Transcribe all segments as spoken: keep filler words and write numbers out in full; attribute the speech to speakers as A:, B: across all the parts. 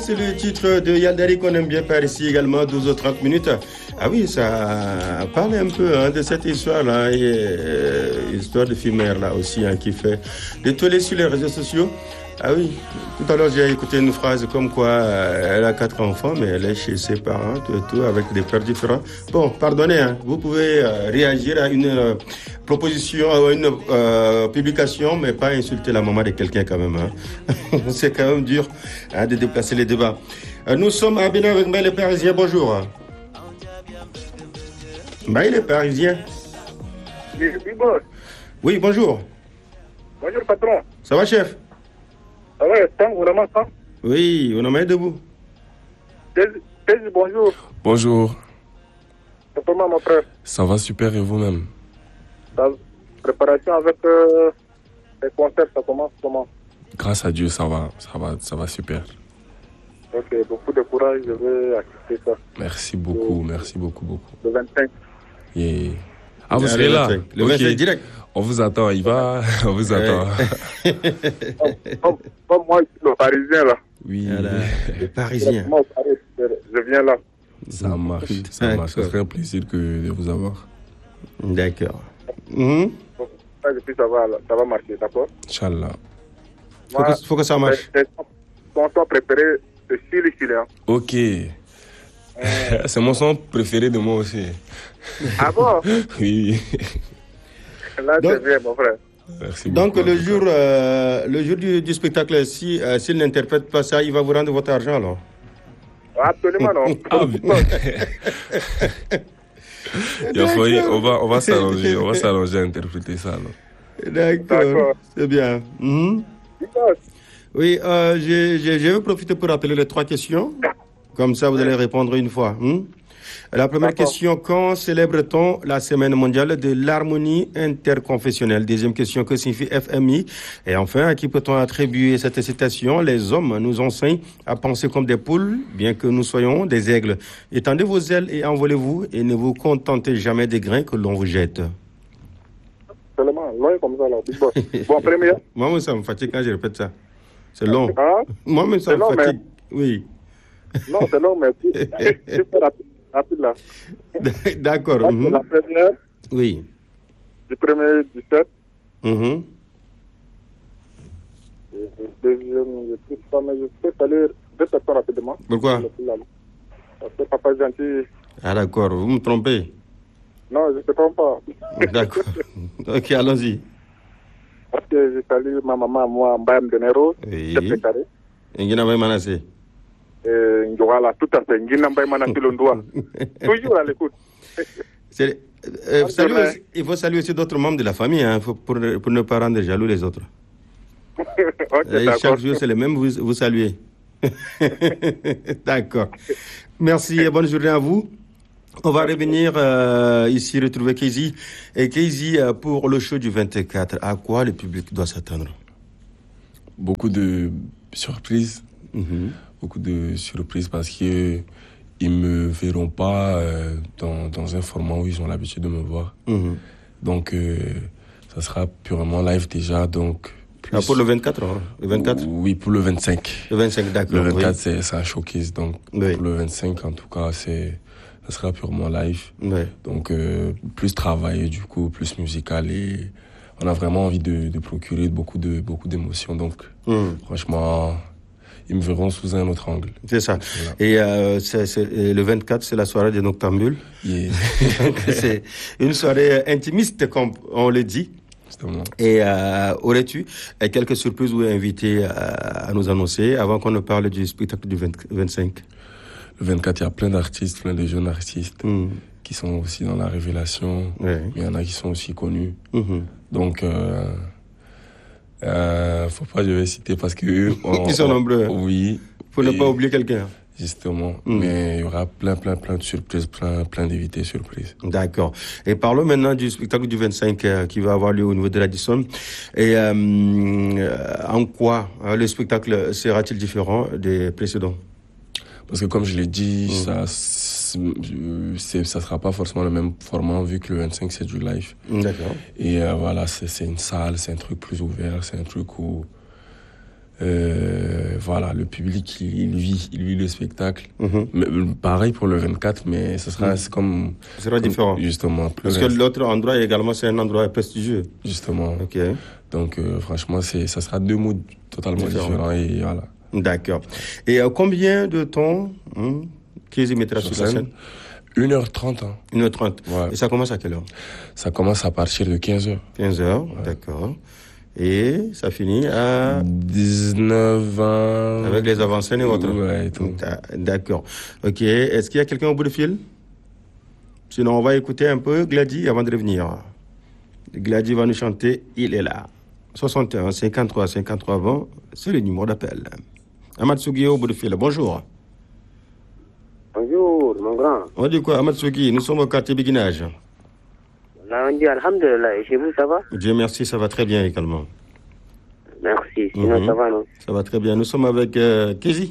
A: c'est le titre de Yandari qu'on aime bien par ici également, douze heures trente minutes. Ah oui, ça parle un peu hein, de cette histoire-là, et, euh, histoire de fumeur là aussi, hein, qui fait des tollés sur les réseaux sociaux. Ah oui, tout à l'heure j'ai écouté une phrase comme quoi euh, elle a quatre enfants, mais elle est chez ses parents, tout et tout, avec des pères différents. Bon, pardonnez, hein, vous pouvez euh, réagir à une euh, proposition, à une euh, publication, mais pas insulter la maman de quelqu'un quand même. Hein. C'est quand même dur hein, de déplacer les débats. Euh, nous sommes à Bénin avec Mbaye les Parisiens, bonjour. Mbaye les Parisiens. Oui, bonjour.
B: Bonjour patron.
A: Ça va chef?
B: Ah ouais, tant, vraiment tant.
A: Oui, on en met debout.
B: Thèse, bonjour.
C: Bonjour.
B: C'est comment mon frère?
C: Ça va super et vous-même?
B: La préparation avec euh, les concerts, ça commence comment?
C: Grâce à Dieu, ça va, ça va, ça va super.
B: Ok, beaucoup de courage, je vais accepter ça.
C: Merci beaucoup, le, merci beaucoup, beaucoup.
B: Le vingt-cinq.
C: Yeah. Ah, vous serez là?
A: Le vingt-cinq okay. Direct.
C: On vous attend, il va, on vous attend.
B: Comme, comme moi, le Parisien là.
C: Oui,
A: voilà, le Parisien.
B: Moi, je viens là.
C: Ça marche, ça marche. Ce serait un plaisir que de vous avoir.
A: D'accord. Mm-hmm.
B: Donc, ça, je sais, ça va, ça va marcher, d'accord?
C: Inch'Allah.
A: Faut, que, faut que ça marche.
B: Ton son préféré, c'est Chili Chilien.
C: Ok. Euh... C'est mon son préféré de moi aussi.
B: Ah bon?
C: Oui.
B: Là, c'est bien, mon frère.
C: Merci
A: Donc,
C: beaucoup,
A: le jour, euh, le jour du, du spectacle, si, euh, s'il n'interprète pas ça, il va vous rendre votre argent, alors?
B: Absolument, non.
C: Ah, il a fallu, on va, on va s'allonger, on va s'allonger à interpréter ça, alors.
A: D'accord, D'accord. C'est bien. Mm-hmm. Oui, euh, je, je, je vais profiter pour rappeler les trois questions. Comme ça, vous allez répondre une fois. Hmm? La première D'accord. question, quand célèbre-t-on la semaine mondiale de l'harmonie interconfessionnelle? Deuxième question, que signifie F M I? Et enfin, à qui peut-on attribuer cette citation? Les hommes nous enseignent à penser comme des poules, bien que nous soyons des aigles. Étendez vos ailes et envolez-vous, et ne vous contentez jamais des grains que l'on vous jette.
B: Seulement, loin comme ça, là. Bon, premier.
A: Moi, ça me fatigue quand je répète ça. C'est long.
B: Hein?
A: Moi, ça me long, fatigue. Mais... Oui.
B: Non, c'est long, mais c'est rapide. Rapide là.
A: D'accord.
B: Là, mm-hmm. La première.
A: Oui.
B: Du premier du sept.
A: Mm-hmm.
B: Le deuxième, je ne sais pas, mais je peux saluer deux personnes rapidement.
A: Pourquoi?
B: Parce que papa est gentil.
A: Ah d'accord, vous me trompez.
B: Non, je ne te trompe pas.
A: D'accord. Ok, allons-y.
B: Parce que je salue ma maman, moi, Mbaye Mdenero.
A: Oui.
B: C'est carré.
A: Ngina Mbaye Manassé.
B: Voilà, tout à fait. Ngina Mbaye Manassé Londoa. Toujours à l'écoute.
A: C'est, euh, saluer, il faut saluer aussi d'autres membres de la famille, hein, pour, pour, pour ne pas rendre jaloux les autres.
B: Okay,
A: et chaque jour, c'est le même, vous, vous saluez. D'accord. Merci et bonne journée à vous. On va revenir euh, ici retrouver Keizi. Et Keizi, euh, pour le show du vingt-quatre, à quoi le public doit s'attendre?
C: Beaucoup de surprises.
A: Mm-hmm.
C: Beaucoup de surprises parce que ils me verront pas euh, dans, dans un format où ils ont l'habitude de me voir.
A: Mm-hmm.
C: Donc, euh, ça sera purement live déjà. Donc,
A: plus... ah, pour le vingt-quatre, hein? Le vingt-quatre?
C: Oui, pour le vingt-cinq.
A: Le vingt-cinq, d'accord.
C: Le vingt-quatre,
A: oui.
C: c'est, c'est un showcase. Donc,
A: oui.
C: Pour le vingt-cinq, en tout cas, c'est, ça sera purement live.
A: Oui.
C: Donc, euh, plus travaillé, du coup, plus musical. Et on a vraiment envie de, de procurer beaucoup, de, beaucoup d'émotions. Donc,
A: mm.
C: franchement... ils me verront sous un autre angle.
A: C'est ça. Voilà. Et, euh, c'est, c'est, et le vingt-quatre, c'est la soirée des Noctambules.
C: Yeah.
A: C'est une soirée intimiste, comme on le dit.
C: Justement.
A: Et euh, aurais-tu quelques surprises ou invités à, à nous annoncer avant qu'on ne parle du spectacle du vingt, vingt-cinq?
C: Le vingt-quatre, il y a plein d'artistes, plein de jeunes artistes
A: mm.
C: qui sont aussi dans la révélation.
A: Ouais.
C: Mais il y en a qui sont aussi connus.
A: Mm-hmm.
C: Donc... Euh, Euh, faut pas que je vais citer parce que eux, on,
A: ils sont nombreux.
C: Oui.
A: Faut ne pas oublier quelqu'un.
C: Justement.
A: Mm.
C: Mais il y aura plein, plein, plein de surprises, plein, plein d'invités surprises.
A: D'accord. Et parlons maintenant du spectacle du vingt-cinq euh, qui va avoir lieu au niveau de Radisson. Et euh, en quoi euh, le spectacle sera-t-il différent des précédents?
C: Parce que comme je l'ai dit,
A: mm.
C: ça, c'est, ça sera pas forcément le même format vu que le vingt-cinq c'est du live.
A: D'accord.
C: Et euh, voilà, c'est, c'est une salle, c'est un truc plus ouvert, c'est un truc où Euh, voilà, le public, il, il vit, il vit le spectacle.
A: Mm-hmm.
C: Mais, pareil pour le vingt-quatre, mais ce sera
A: Mm.
C: c'est comme...
A: Ce sera
C: comme,
A: différent.
C: Justement. Plus
A: Parce que l'autre endroit également, c'est un endroit prestigieux.
C: Justement.
A: Ok.
C: Donc, euh, franchement, c'est, ça sera deux moods totalement
A: Différent.
C: différents. Et voilà.
A: D'accord. Et euh, combien de temps hein, Kézy mettra sur, sur la scène?
C: une heure trente. Hein.
A: une heure trente.
C: Ouais.
A: Et ça commence à quelle heure?
C: Ça commence à partir de quinze heures.
A: quinze heures, ouais. D'accord. Et ça finit à...
C: dix-neuf, vingt...
A: Avec les avancées et autres.
C: Ouais, et tout.
A: D'accord. Ok. Est-ce qu'il y a quelqu'un au bout du fil? Sinon, on va écouter un peu Glady avant de revenir. Glady va nous chanter « Il est là ». soixante et un, cinquante-trois, cinquante-trois, vingt, c'est le numéro d'appel. Amatsugi au bout du fil. Bonjour.
B: Bonjour, mon grand.
A: On dit quoi, Amatsugi? Nous sommes au quartier Béguinage.
B: Là, on dit Alhamdulillah. Et chez vous, ça va?
A: Dieu merci, ça va très bien également.
B: Merci. Sinon,
A: Mhm.
B: ça va, non?
A: Ça va très bien. Nous sommes avec euh, Kézy.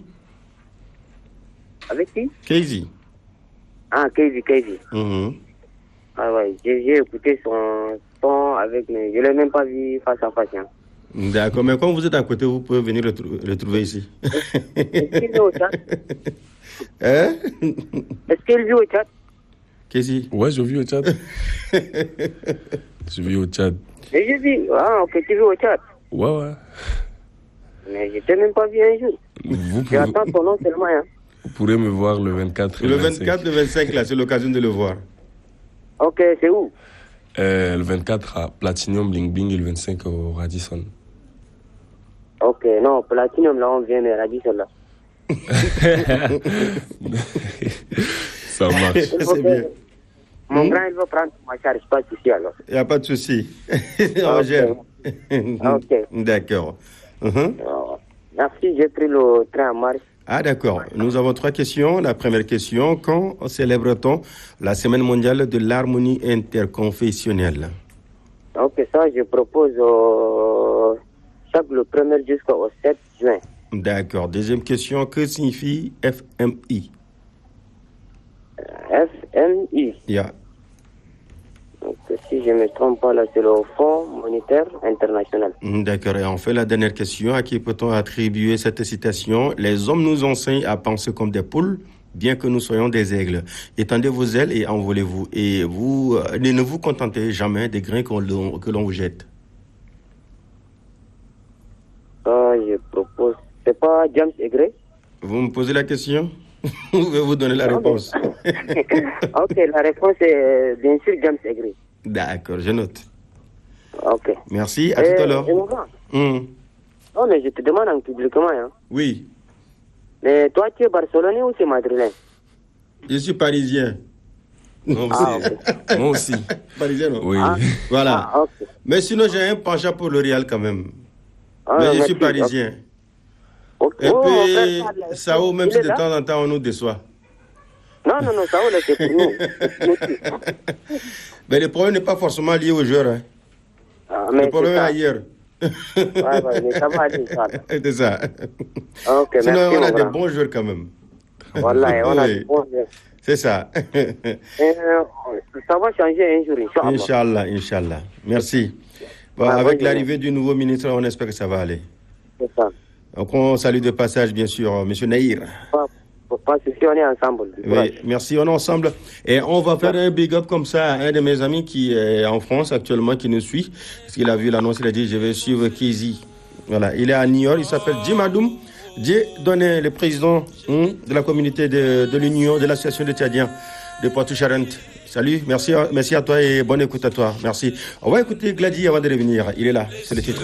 B: Avec qui?
A: Kézy.
B: Ah, Casey, Casey.
A: Mhm.
B: Ah ouais, j'ai j'ai écouté son son avec, mais je l'ai même pas vu face à face. Hein.
A: D'accord, mais quand vous êtes à côté, vous pouvez venir le, trou- le trouver ici.
B: Est-ce qu'il vit au Tchad?
A: Hein?
B: Est-ce qu'il vit au Tchad?
A: Kézy.
C: Ouais, je vis au Tchad. Je vis au Tchad.
B: Mais je vis. Ah, ok, tu vis au Tchad.
C: Ouais, ouais.
B: Mais je t'ai même pas vu un jour.
C: Vous, pouvez,
B: J'attends ton nom seulement. Hein.
C: vous pourrez me voir le vingt-quatre et
A: Le
C: vingt-cinq.
A: vingt-quatre, le vingt-cinq, là, c'est l'occasion de le voir.
B: Ok, c'est où?
C: Euh, le vingt-quatre à Platinum Bling Bling et le vingt-cinq au Radisson.
B: Ok, non, Platinum, là, on vient, mais Radisson, là.
C: Ça marche.
A: C'est bien.
B: Mon
A: Hmm?
B: grand, il va prendre ma charge, pas de souci, alors.
A: Il n'y a pas de souci. On
B: Ok.
A: gère.
B: Ok.
A: D'accord. Mhm.
B: Alors, merci, j'ai pris le train en marche.
A: Ah d'accord. Nous avons trois questions. La première question, quand célèbre-t-on la Semaine mondiale de l'harmonie interconfessionnelle?
B: Ok, ça, je propose euh, chaque le premier jusqu'au sept juin.
A: D'accord. Deuxième question, que signifie F M I?
B: F M I.
A: Yeah.
B: Donc, si je ne me trompe pas, là, c'est le Fonds monétaire international.
A: D'accord. Et enfin, la dernière question, à qui peut-on attribuer cette citation? Les hommes nous enseignent à penser comme des poules, bien que nous soyons des aigles. Étendez vos ailes et envolez-vous. Et vous, euh, ne vous contentez jamais des grains qu'on l'on- que l'on vous jette.
B: Ça, je propose. C'est pas James Egre?
A: Vous me posez la question? Je vais vous donner la
B: Non,
A: réponse.
B: Ok, la réponse est euh, bien sûr James Egre.
A: D'accord, je note.
B: Ok.
A: Merci, à
B: Et-
A: tout à l'heure.
B: et mon grand,
A: Hum.
B: non, mais je te demande en publiquement, hein.
A: Oui,
B: Mais toi, tu es barcelonais ou c'est madrilène?
A: je suis parisien.
C: Moi
B: Ah,
C: aussi.
B: ok.
C: Moi aussi.
A: Parisien, non?
C: Oui.
B: Ah.
A: Voilà.
B: Ah, ok.
A: Mais sinon, j'ai un penchant pour le Real quand même.
B: Ah,
A: Mais je
B: merci.
A: suis parisien.
B: Ok.
A: Et
B: Oh, mon
A: puis,
B: frère parle.
A: Sao, même
B: Il
A: si
B: est
A: de
B: là?
A: temps en temps on nous déçoit.
B: Non, non, non, Sao, là, c'est pour nous. C'est pour nous.
A: Mais le problème n'est pas forcément lié aux joueurs. Hein.
B: Ah, mais
A: Le problème est
B: c'est ça.
A: ailleurs.
B: Ouais, ouais, mais ça va aller, ça.
A: C'est ça.
B: Ok,
A: Sinon,
B: merci,
A: on a
B: mon
A: des
B: grand.
A: bons joueurs quand même.
B: Voilà, et on a
A: Oui.
B: des bons joueurs.
A: C'est ça.
B: Et, euh, ça va changer un jour, Inch'Allah.
A: Inch'Allah, Inch'Allah. Merci. Bon,
B: Ouais,
A: avec
B: bonne
A: l'arrivée du nouveau ministre, on espère que ça va aller.
B: C'est ça.
A: Donc, on salue de passage, bien sûr, M. Nahir.
B: Pas, pas de souci, on est ensemble.
A: Oui, merci, on est ensemble. Et on va faire un big up comme ça à un de mes amis qui est en France actuellement, qui nous suit. Parce qu'il a vu l'annonce, il a dit, je vais suivre Kézy. Voilà, il est à New York, il s'appelle Jim Adoum. Dieu donné le président hein, de la communauté de, de l'Union, de l'association des Tchadiens de Poitou-Charentes. Salut, merci, merci à toi et bonne écoute à toi. Merci. On va écouter Glady avant de revenir. Il est là, c'est le titre.